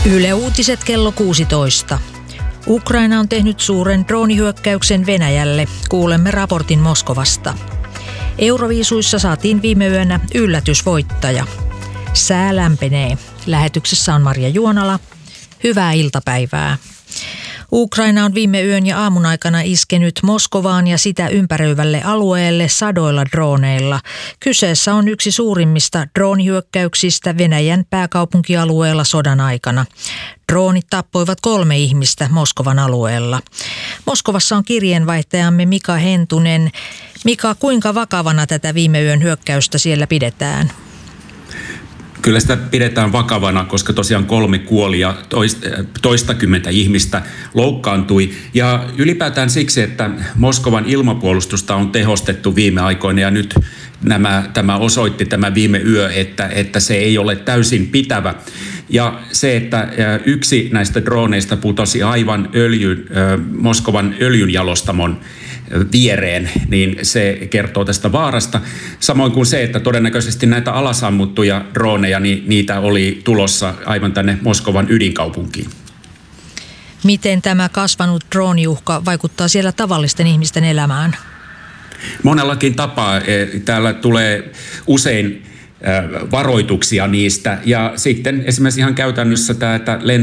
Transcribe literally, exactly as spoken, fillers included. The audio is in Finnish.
Yle Uutiset kello kuusitoista. Ukraina on tehnyt suuren droonihyökkäyksen Venäjälle. Kuulemme raportin Moskovasta. Euroviisuissa saatiin viime yönä yllätysvoittaja. Sää lämpenee. Lähetyksessä on Marja Juonala. Hyvää iltapäivää. Ukraina on viime yön ja aamun aikana iskenyt Moskovaan ja sitä ympäröivälle alueelle sadoilla drooneilla. Kyseessä on yksi suurimmista droonihyökkäyksistä Venäjän pääkaupunkialueella sodan aikana. Droonit tappoivat kolme ihmistä Moskovan alueella. Moskovassa on kirjeenvaihtajamme Mika Hentunen. Mika, kuinka vakavana tätä viime yön hyökkäystä siellä pidetään? Kyllä sitä pidetään vakavana, koska tosiaan kolme kuoli ja toistakymmentä ihmistä loukkaantui. Ja ylipäätään siksi, että Moskovan ilmapuolustusta on tehostettu viime aikoina ja nyt nämä, tämä osoitti tämä viime yö, että, että se ei ole täysin pitävä. Ja se, että yksi näistä drooneista putosi aivan öljyn, Moskovan öljynjalostamon viereen, niin se kertoo tästä vaarasta. Samoin kuin se, että todennäköisesti näitä alasammuttuja drooneja, niin niitä oli tulossa aivan tänne Moskovan ydinkaupunkiin. Miten tämä kasvanut drooniuhka vaikuttaa siellä tavallisten ihmisten elämään? Monellakin tapaa. Täällä tulee usein varoituksia niistä ja sitten esimerkiksi ihan käytännössä tämä, että